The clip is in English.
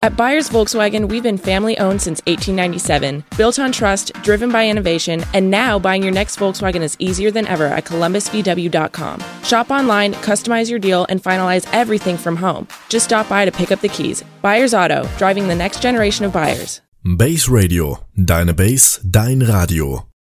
At Byers Volkswagen, we've been family-owned since 1897, built on trust, driven by innovation, and now buying your next Volkswagen is easier than ever at ColumbusVW.com. Shop online, customize your deal, and finalize everything from home. Just stop by to pick up the keys. Byers Auto, driving the next generation of buyers. Base Radio, deine Base, dein Radio.